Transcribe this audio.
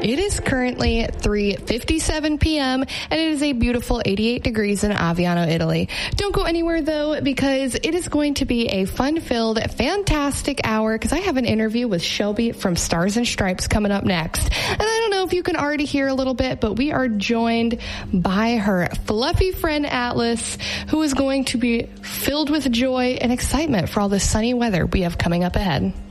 It is currently 3:57 p.m. and it is a beautiful 88 degrees in Aviano, Italy. Don't go anywhere though, because it is going to be a fun-filled, fantastic hour, because I have an interview with Shelby from Stars and Stripes coming up next. And I don't know if you can already hear a little bit, but we are joined by her fluffy friend Atlas, who is going to be filled with joy and excitement for all the sunny weather we have coming up ahead.